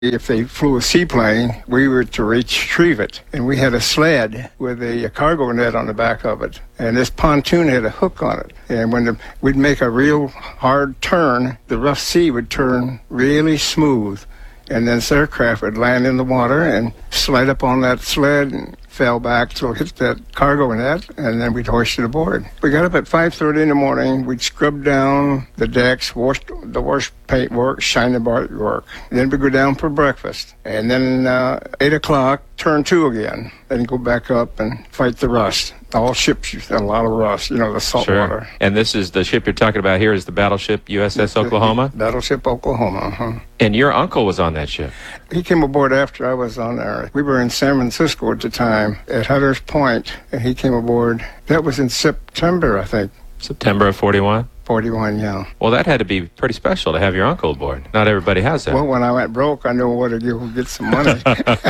If they flew a seaplane, we were to retrieve it. And we had a sled with a cargo net on the back of it. And this pontoon had a hook on it. And when we'd make a real hard turn, the rough sea would turn really smooth. And then this aircraft would land in the water and slide up on that sled and fell back till it hit that cargo net, and then we'd hoist it aboard. We got up at 5:30 in the morning. We'd scrub down the decks, wash paint work, shine the bar work. Then we'd go down for breakfast. And then 8 o'clock, turn 2 again. Then go back up and fight the rust. All ships use a lot of rust, the salt water. And this is the ship you're talking about here is the battleship USS Oklahoma? Battleship Oklahoma, And your uncle was on that ship? He came aboard after I was on there. We were in San Francisco at the time, at Hunter's Point, and he came aboard. That was in September, I think. September of 41? 41, yeah. Well, that had to be pretty special to have your uncle aboard. Not everybody has that. Well, when I went broke, I knew what to do to get some money.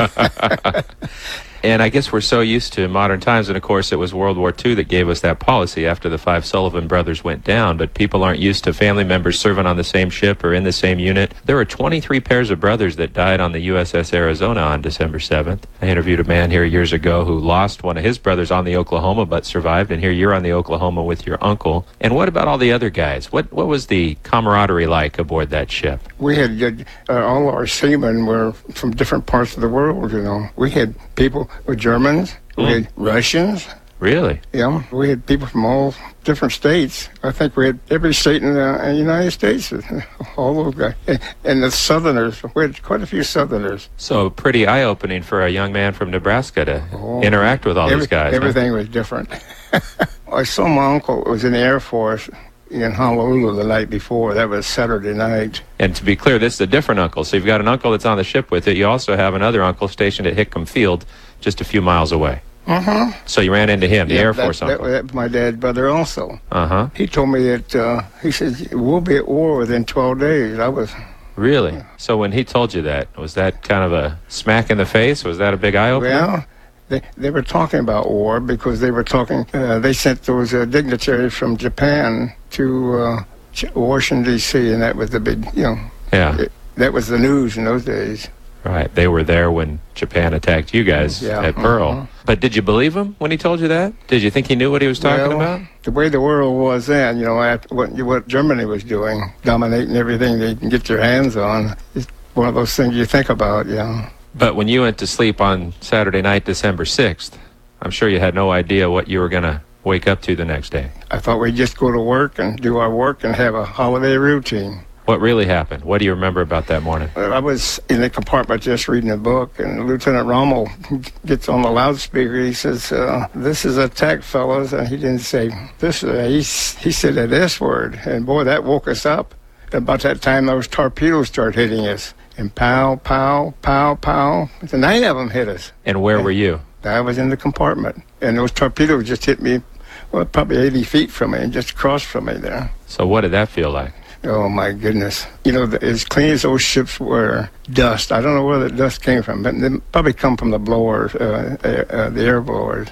And I guess we're so used to modern times, and of course it was World War II that gave us that policy after the 5 Sullivan brothers went down, but people aren't used to family members serving on the same ship or in the same unit. There were 23 pairs of brothers that died on the USS Arizona on December 7th. I interviewed a man here years ago who lost one of his brothers on the Oklahoma but survived, and here you're on the Oklahoma with your uncle. And what about all the other guys? What was the camaraderie like aboard that ship? We had all our seamen were from different parts of the world, We had people with Germans, we had Russians. Really? Yeah, we had people from all different states. I think we had every state in the United States, all those guys. And the Southerners, we had quite a few Southerners. So pretty eye-opening for a young man from Nebraska to interact with all these guys. Everything was different. I saw my uncle was in the Air Force in Honolulu the night before. That was Saturday night. And to be clear, this is a different uncle. So you've got an uncle that's on the ship with it. You also have another uncle stationed at Hickam Field, just a few miles away. So you ran into him, the Air Force uncle. That's my dad's brother also. He told me that, he said, we'll be at war within 12 days. I was... Really? So when he told you that, was that kind of a smack in the face? Was that a big eye-opener? Well, they were talking about war because they were talking, they sent those dignitaries from Japan to Washington, D.C., and that was the big, that was the news in those days. Right. They were there when Japan attacked you guys at Pearl. But did you believe him when he told you that? Did you think he knew what he was talking about? The way the world was then, after what Germany was doing, dominating everything they can get their hands on, it's one of those things you think about, But when you went to sleep on Saturday night, December 6th, I'm sure you had no idea what you were going to wake up to the next day. I thought we'd just go to work and do our work and have a holiday routine. What really happened? What do you remember about that morning? I was in the compartment just reading a book, and Lieutenant Rommel gets on the loudspeaker. He says, this is attack, fellas. And he didn't say this. He said that S word. And boy, that woke us up. About that time, those torpedoes started hitting us. And pow, pow, pow, pow. The 9 of them hit us. And where were you? I was in the compartment. And those torpedoes just hit me, probably 80 feet from me and just across from me there. So what did that feel like? Oh, my goodness. As clean as those ships were, dust. I don't know where the dust came from, but they probably come from the blowers, the air blowers.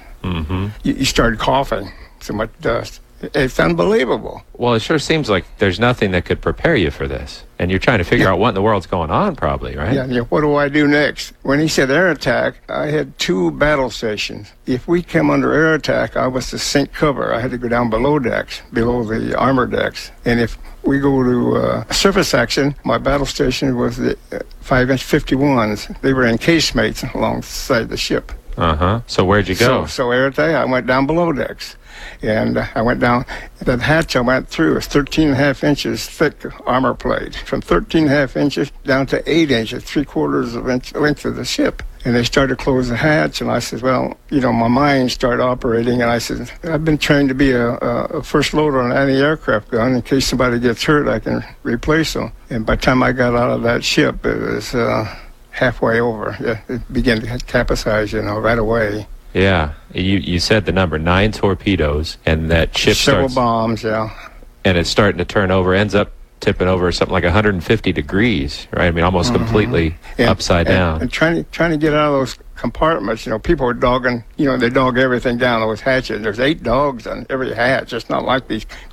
You started coughing, so much dust. It's unbelievable. Well, it sure seems like there's nothing that could prepare you for this. And you're trying to figure out what in the world's going on, probably, right? Yeah, what do I do next? When he said air attack, I had 2 battle stations. If we came under air attack, I was to sink cover. I had to go down below decks, below the armor decks. And if we go to surface action, my battle station was the 5-inch 51s. They were in casemates alongside the ship. So where'd you go? So air attack, I went down below decks. And I went down, that hatch I went through was 13.5 inches thick armor plate. From 13.5 inches down to 8 inches, 3/4 of inch length of the ship. And they started to close the hatch, and I said, well, my mind started operating, and I said, I've been trained to be a first loader on an anti-aircraft gun. In case somebody gets hurt, I can replace them. And by the time I got out of that ship, it was halfway over. It began to capsize, right away. Yeah, you said the number, 9 torpedoes, and that ship several bombs, yeah. And it's starting to turn over, ends up tipping over something like 150 degrees, right? I mean, almost completely upside down. And trying to get out of those compartments, people were dogging, they dog everything down those hatches. There's 8 dogs on every hatch. It's not like these quick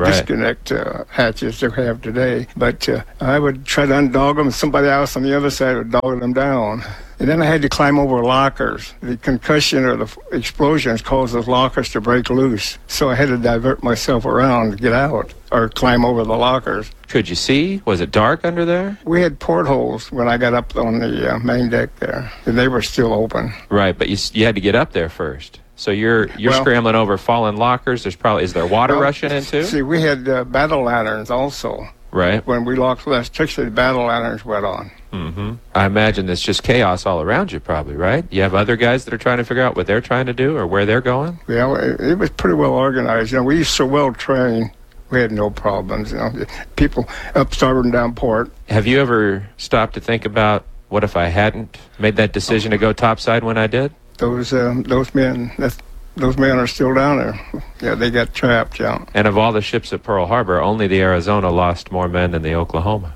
disconnect hatches they have today. But I would try to undog them. Somebody else on the other side would dog them down. And then I had to climb over lockers. The concussion or the explosions caused those lockers to break loose. So I had to divert myself around to get out or climb over the lockers. Could you see? Was it dark under there? We had portholes when I got up on the main deck there, and they were still open. Right, but you had to get up there first. So you're scrambling over fallen lockers. Is there water rushing in too? See, we had battle lanterns also. Right. When we lost electricity, the battle lanterns went on. Mm-hmm. I imagine there's just chaos all around you probably, right? You have other guys that are trying to figure out what they're trying to do or where they're going? Yeah, it was pretty well organized. We used so well trained. We had no problems. People up starboard and down port. Have you ever stopped to think about what if I hadn't made that decision to go topside when I did? Those men are still down there. Yeah, they got trapped. Yeah. And of all the ships at Pearl Harbor, only the Arizona lost more men than the Oklahoma.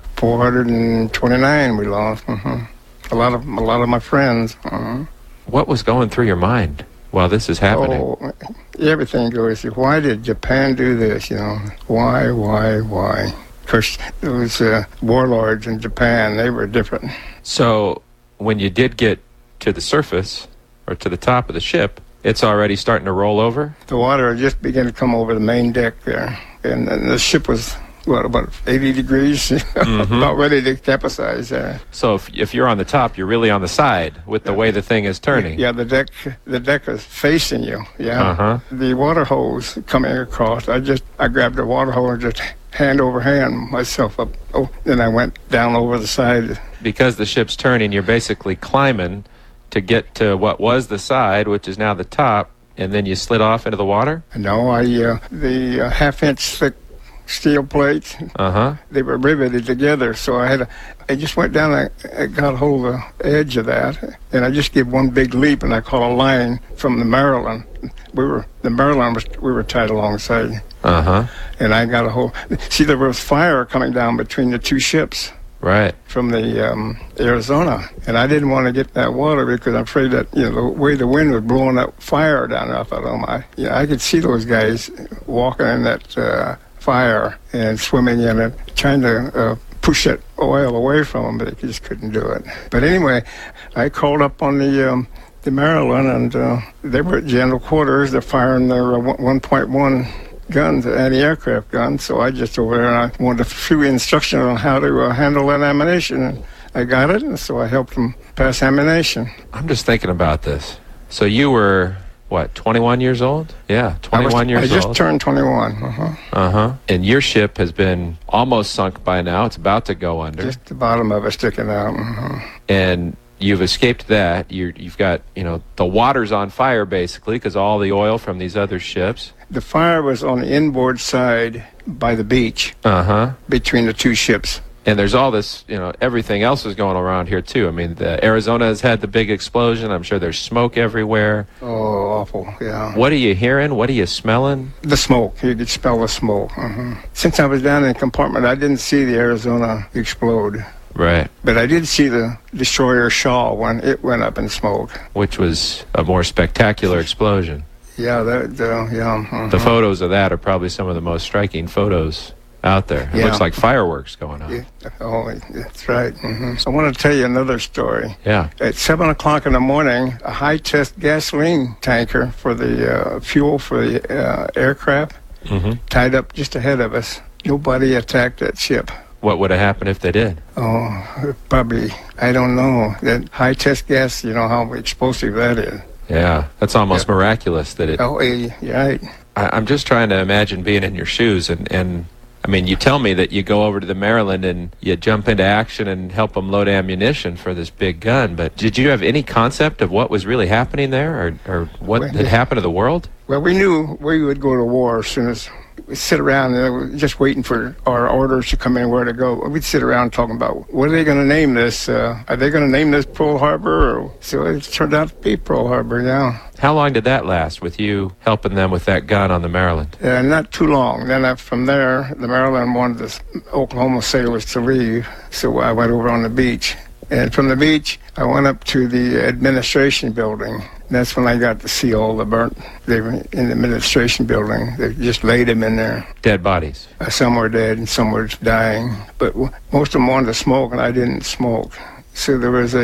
429 we lost. A lot of my friends. What was going through your mind while this is happening? Oh, everything goes. Why did Japan do this? Why? Of course, those warlords in Japan, they were different. So when you did get to the surface or to the top of the ship, it's already starting to roll over? The water just began to come over the main deck there, and the ship was about 80 degrees, about ready to capsize there. So if you're on the top, you're really on the side with the way the thing is turning. Yeah, the deck is facing you. Yeah. The water hose coming across. I grabbed the water hose and just hand over hand myself up. Oh, then I went down over the side. Because the ship's turning, you're basically climbing to get to what was the side, which is now the top, and then you slid off into the water? No, the half-inch thick steel plates. They were riveted together, so I just went down and I got a hold of the edge of that, and I just gave one big leap, and I caught a line from the Maryland. We were tied alongside. And I got a hold. See, there was fire coming down between the two ships. Right. From the Arizona, and I didn't want to get in that water because I'm afraid that the way the wind was blowing that fire down there. I thought, oh my, I could see those guys walking in that fire and swimming in it, trying to push that oil away from them, but they just couldn't do it. But anyway, I called up on the Maryland, and they were at general quarters. They're firing their 1.1 guns, anti-aircraft guns. So I just over there and I wanted a few instructions on how to handle that ammunition, and I got it, and so I helped them pass ammunition. I'm just thinking about this. So you were, what, 21 years old? Yeah, 21 years old. I just turned 21. And your ship has been almost sunk by now. It's about to go under. Just the bottom of it sticking out. And you've escaped that. You've got, the water's on fire basically because all the oil from these other ships. The fire was on the inboard side by the beach. Between the two ships. And there's all this, everything else is going around here too. I mean, the Arizona has had the big explosion. I'm sure there's smoke everywhere. Oh, awful, yeah. What are you hearing? What are you smelling? The smoke. You could smell the smoke. Since I was down in the compartment, I didn't see the Arizona explode. Right. But I did see the destroyer Shaw when it went up in smoke. Which was a more spectacular explosion. Yeah, The photos of that are probably some of the most striking photos out there. It looks like fireworks going on. Yeah. Oh, that's right. I want to tell you another story. Yeah. At 7 o'clock in the morning, a high-test gasoline tanker for the fuel for the aircraft tied up just ahead of us. Nobody attacked that ship. What would have happened if they did? Oh, probably, I don't know. That high-test gas, how explosive that is. Yeah, that's almost miraculous that it... Oh, yeah, right. I'm just trying to imagine being in your shoes, and I mean, you tell me that you go over to the Maryland and you jump into action and help them load ammunition for this big gun, but did you have any concept of what was really happening there, or what had happened to the world? Well, we knew we would go to war as soon as we sit around and just waiting for our orders to come in where to go. We'd sit around talking about, what are they going to name this? Are they going to name this Pearl Harbor? So it turned out to be Pearl Harbor, yeah. How long did that last with you helping them with that gun on the Maryland? Not too long. Then from there, the Maryland wanted the Oklahoma sailors to leave, so I went over on the beach. And from the beach, I went up to the administration building. That's when I got to see all the burnt. They were in the administration building. They just laid them in there. Dead bodies. Some were dead and some were dying. But most of them wanted to smoke, and I didn't smoke. So there was